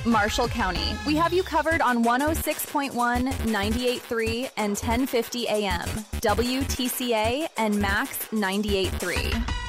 Marshall County. We have you covered on 106.1, 98.3, and 1050 AM, WTCA, and Max 98.3.